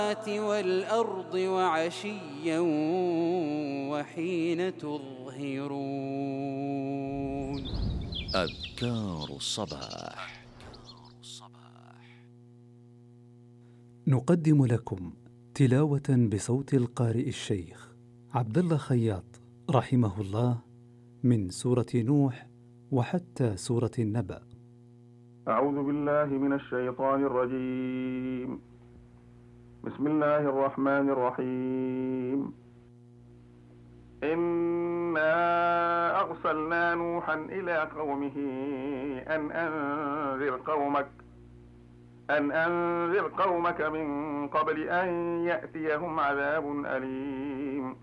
والأرض وعشيا وحين تظهرون. أذكار الصباح. نقدم لكم تلاوة بصوت القارئ الشيخ عبد الله خياط رحمه الله من سورة نوح وحتى سورة النبأ. أعوذ بالله من الشيطان الرجيم. بسم الله الرحمن الرحيم. إنا أرسلنا نوحا إلى قومه أن أنذر قومك من قبل أن يأتيهم عذاب أليم.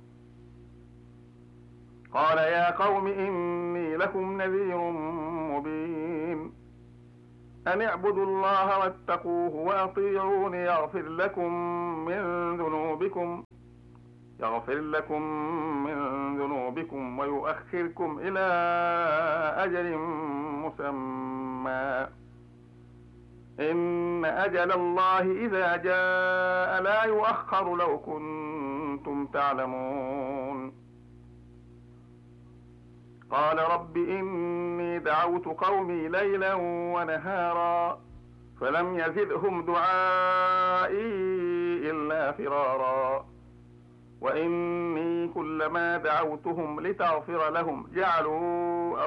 قال يا قوم إني لكم نذير مبين. أن اعبدوا الله واتقوه وأطيعون يغفر لكم من ذنوبكم ويؤخركم إلى أجل مسمى. إن أجل الله إذا جاء لا يؤخر لو كنتم تعلمون. قال رب إني دعوت قومي ليلا ونهارا فلم يزدهم دعائي إلا فرارا. وإني كلما دعوتهم لتغفر لهم جعلوا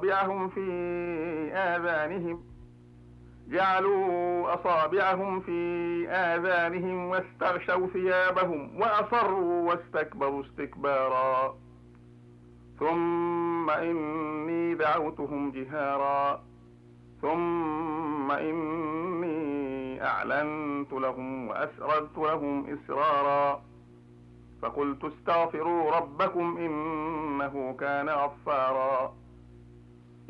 أصابعهم في آذانهم واستغشوا ثيابهم وأصروا واستكبروا استكبارا. ثم إني دعوتهم جهارا ثم إني أعلنت لهم وأسررت لهم إسرارا. فقلت استغفروا ربكم إنه كان غفارا.